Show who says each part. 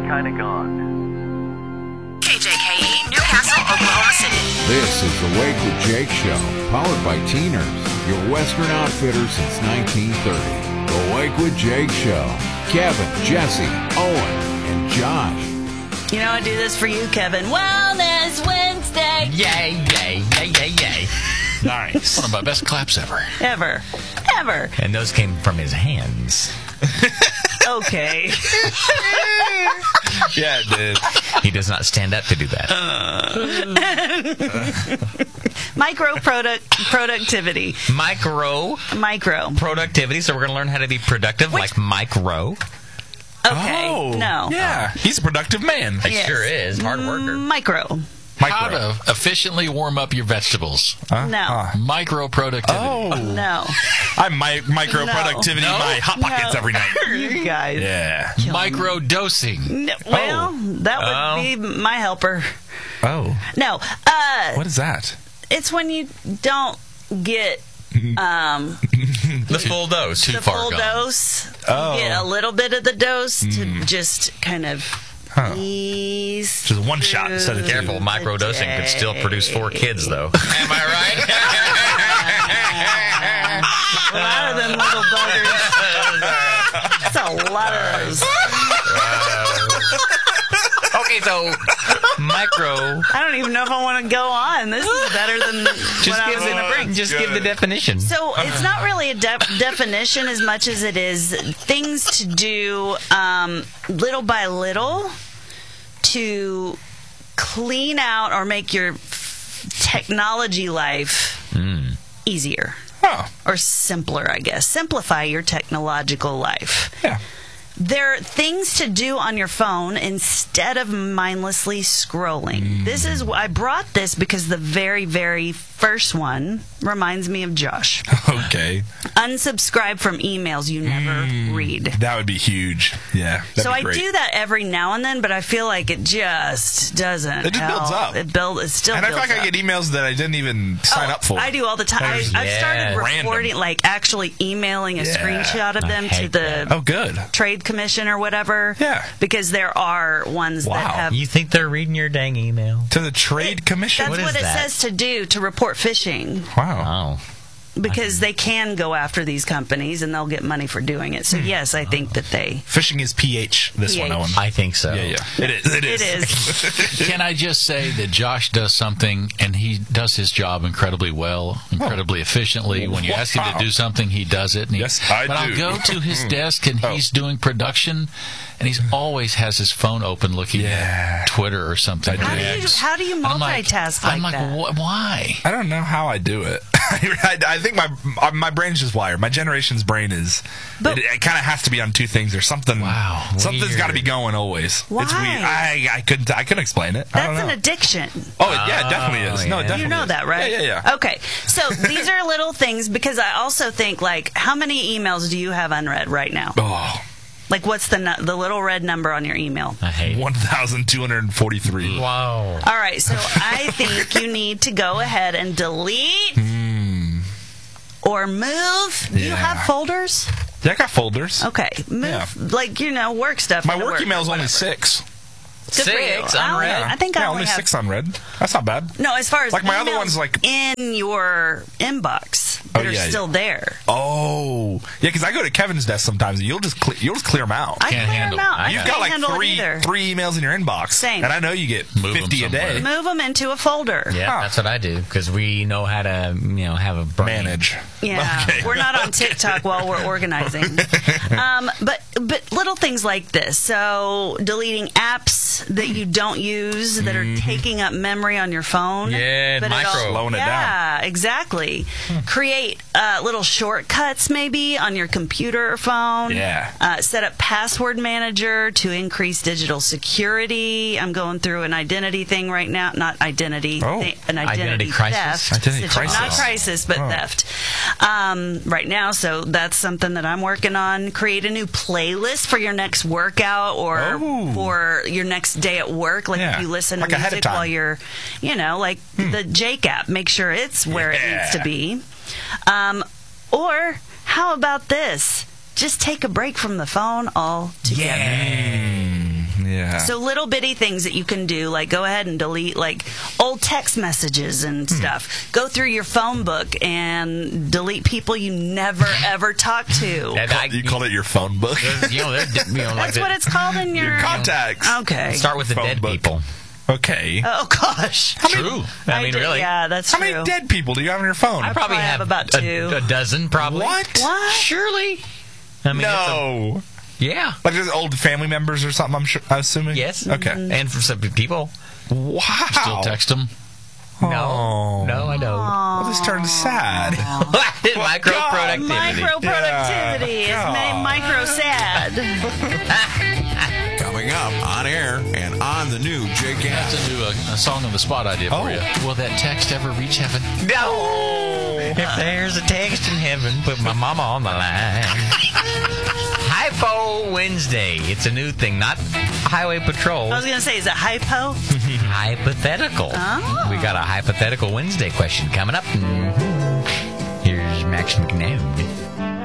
Speaker 1: kind of gone.
Speaker 2: KJKE, Newcastle, Oklahoma City.
Speaker 3: This is the Wake with Jake Show, powered by Teeners, your Western outfitter since 1930. The Wake with Jake Show. Kevin, Jesse, Owen, and Josh.
Speaker 4: You know I do this for you, Kevin. Wellness Wednesday.
Speaker 5: Yay, yay, yay, yay, yay. Nice.
Speaker 6: One of my best claps ever.
Speaker 4: Ever.
Speaker 5: And those came from his hands.
Speaker 4: Okay.
Speaker 6: Yeah, it did.
Speaker 5: He does not stand up to do that.
Speaker 4: Micro productivity.
Speaker 5: Micro productivity. So we're going to learn how to be productive like micro.
Speaker 4: Okay.
Speaker 6: Oh,
Speaker 4: No.
Speaker 6: Yeah, he's a productive man.
Speaker 5: He
Speaker 4: Yes.
Speaker 5: sure is. Hard worker.
Speaker 4: Micro.
Speaker 6: Micro. How
Speaker 7: to efficiently warm up your vegetables.
Speaker 4: No.
Speaker 7: Micro productivity.
Speaker 6: Oh.
Speaker 4: No.
Speaker 6: I'm micro productivity
Speaker 4: No.
Speaker 6: my Hot Pockets every night.
Speaker 4: You guys.
Speaker 6: Yeah.
Speaker 7: Micro dosing.
Speaker 4: No, well, that would be my helper.
Speaker 6: Oh.
Speaker 4: No.
Speaker 6: What is that?
Speaker 4: It's when you don't get
Speaker 5: The full dose.
Speaker 4: the full dose.
Speaker 6: Oh.
Speaker 4: You get a little bit of the dose to just kind of ease.
Speaker 6: Just one shot instead of two.
Speaker 5: Careful, micro dosing could still produce 4 kids, though. Am I
Speaker 4: A lot of them little buggers. That's a lot of those.
Speaker 5: Okay, so micro.
Speaker 4: I don't even know if I want to go on. This is better than what I was going to bring.
Speaker 5: Just give the definition.
Speaker 4: So it's not really a definition as much as it is things to do little by little to clean out or make your technology life easier.
Speaker 6: Oh.
Speaker 4: Or simpler, I guess. Simplify your technological life.
Speaker 6: Yeah.
Speaker 4: There are things to do on your phone instead of mindlessly scrolling. I brought this because the very, very first one reminds me of Josh.
Speaker 6: Okay.
Speaker 4: Unsubscribe from emails you never read.
Speaker 6: That would be huge. Yeah.
Speaker 4: So I do that every now and then, but I feel like it just doesn't.
Speaker 6: It just builds up.
Speaker 4: It still
Speaker 6: And I
Speaker 4: builds
Speaker 6: feel like
Speaker 4: up.
Speaker 6: I get emails that I didn't even sign up for.
Speaker 4: I do all the time. I've started reporting, like actually emailing a screenshot of them to the
Speaker 6: Oh, good.
Speaker 4: Trade Commission or whatever.
Speaker 6: Yeah.
Speaker 4: Because there are ones that have.
Speaker 5: You think they're reading your dang email?
Speaker 6: To the Trade Commission?
Speaker 4: That's what it says to do, to report phishing.
Speaker 6: Wow.
Speaker 5: Oh.
Speaker 4: Because they can go after these companies and they'll get money for doing it. So, yes, I think that they.
Speaker 6: Fishing is PH, this one, Owen.
Speaker 5: I think so.
Speaker 6: Yeah. It is.
Speaker 4: It is.
Speaker 7: Can I just say that Josh does something, and he does his job incredibly well, incredibly efficiently. When you ask him to do something, he does it. And
Speaker 6: Yes, I
Speaker 7: but
Speaker 6: do.
Speaker 7: I'll go to his desk, and he's doing production, and he's always has his phone open looking at Twitter or something.
Speaker 4: How do you multitask
Speaker 7: I'm
Speaker 4: like that?
Speaker 7: Why?
Speaker 6: I don't know how I do it. I think my brain's just wired. My generation's brain is. It kind of has to be on 2 things or something.
Speaker 7: Wow.
Speaker 6: Something's got to be going always.
Speaker 4: Why?
Speaker 6: It's weird. I couldn't explain it. I don't
Speaker 4: That's
Speaker 6: know.
Speaker 4: an addiction.
Speaker 6: Oh, yeah, it definitely is. No, it
Speaker 5: yeah.
Speaker 6: definitely
Speaker 4: You know
Speaker 6: is.
Speaker 4: that, right?
Speaker 6: Yeah.
Speaker 4: Okay. So these are little things because I also think, like, how many emails do you have unread right now?
Speaker 6: Oh,
Speaker 4: Like, what's the little red number on your email?
Speaker 5: I hate it.
Speaker 6: 1,243.
Speaker 5: Wow.
Speaker 4: All right. So I think you need to go ahead and delete or move. Do you have folders?
Speaker 6: Yeah, I got folders.
Speaker 4: Okay. Move, work stuff.
Speaker 6: My
Speaker 4: into
Speaker 6: work email is only
Speaker 4: whatever.
Speaker 6: 6.
Speaker 4: Good for you.
Speaker 5: 6 unread.
Speaker 4: I think I
Speaker 6: Yeah,
Speaker 4: only
Speaker 6: only
Speaker 4: have
Speaker 6: 6 unread. That's not bad.
Speaker 4: No, as far as
Speaker 6: Like my other
Speaker 4: emails
Speaker 6: ones, like-
Speaker 4: in your inbox that are still there.
Speaker 6: Oh, yeah, because I go to Kevin's desk sometimes, and you'll just clear them out.
Speaker 4: I
Speaker 7: Can't
Speaker 4: clear
Speaker 7: handle
Speaker 4: them out.
Speaker 7: it.
Speaker 4: I
Speaker 6: You've
Speaker 4: can't
Speaker 6: got like
Speaker 4: handle it either.
Speaker 6: three emails in your inbox.
Speaker 4: Same.
Speaker 6: And I know you get
Speaker 7: Move
Speaker 6: 50 a
Speaker 7: them
Speaker 6: day.
Speaker 7: somewhere.
Speaker 4: Move them into a folder.
Speaker 5: Yeah, that's what I do because we know how to, have a brain.
Speaker 6: Manage.
Speaker 4: Yeah,
Speaker 6: Okay.
Speaker 4: we're not on TikTok while we're organizing. But little things like this. So deleting apps that you don't use that are taking up memory on your phone.
Speaker 5: Yeah,
Speaker 4: But
Speaker 5: micro.
Speaker 6: Slowing it down.
Speaker 4: Yeah, exactly. Create little shortcuts maybe on your computer or phone.
Speaker 6: Yeah.
Speaker 4: Set up password manager to increase digital security. I'm going through an identity thing right now. Not identity.
Speaker 6: Oh.
Speaker 4: An identity
Speaker 5: crisis.
Speaker 4: theft.
Speaker 6: Identity crisis.
Speaker 4: Not crisis, but theft. Right now, so that's something that I'm working on. Create a new playlist for your next workout or for your next day at work. Like if you listen
Speaker 6: Like
Speaker 4: to
Speaker 6: ahead of
Speaker 4: music
Speaker 6: time.
Speaker 4: while you're, like the Jake app. Make sure it's where it needs to be. Or how about this? Just take a break from the phone altogether.
Speaker 6: Yeah.
Speaker 4: So little bitty things that you can do, like go ahead and delete like old text messages and stuff. Go through your phone book and delete people you never ever talk to.
Speaker 6: You call it your phone book?
Speaker 4: That's what it's called in your
Speaker 6: contacts.
Speaker 4: Okay.
Speaker 5: Start with the
Speaker 6: Phone
Speaker 5: dead
Speaker 6: book.
Speaker 5: people.
Speaker 6: Okay.
Speaker 4: Oh gosh.
Speaker 5: True. I mean, really.
Speaker 4: Yeah, that's
Speaker 6: How
Speaker 4: true.
Speaker 6: many dead people do you have on your phone?
Speaker 5: I probably
Speaker 4: have about 2.
Speaker 5: a dozen, probably.
Speaker 6: What?
Speaker 5: Surely. I mean,
Speaker 6: No.
Speaker 5: yeah.
Speaker 6: Like just old family members or something, I'm assuming?
Speaker 5: Yes.
Speaker 6: Okay.
Speaker 5: And for some people.
Speaker 6: Wow.
Speaker 7: Still text them.
Speaker 6: Oh.
Speaker 5: No, I don't.
Speaker 6: Well, this turned sad.
Speaker 5: Micro productivity.
Speaker 4: Micro productivity is made micro sad.
Speaker 3: Coming up on air and on the new Jake
Speaker 7: That's
Speaker 3: app.
Speaker 7: a new a song on the spot idea for you. Will that text ever reach heaven?
Speaker 5: No. If there's a text in heaven, put my mama on the line. Hypo Wednesday. It's a new thing, not Highway Patrol.
Speaker 4: I was going to say, is it hypo?
Speaker 5: Hypothetical.
Speaker 4: Oh.
Speaker 5: We got a Hypothetical Wednesday question coming up. Here's Max McNabb.